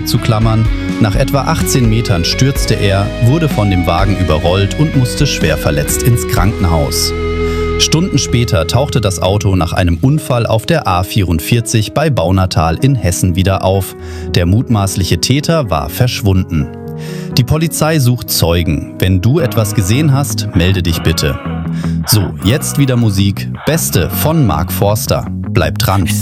zu klammern. Nach etwa 18 Metern stürzte er, wurde von dem Wagen überrollt und musste schwer verletzt ins Krankenhaus. Stunden später tauchte das Auto nach einem Unfall auf der A44 bei Baunatal in Hessen wieder auf. Der mutmaßliche Täter war verschwunden. Die Polizei sucht Zeugen. Wenn du etwas gesehen hast, melde dich bitte. So, jetzt wieder Musik. Beste von Mark Forster. Bleib dran.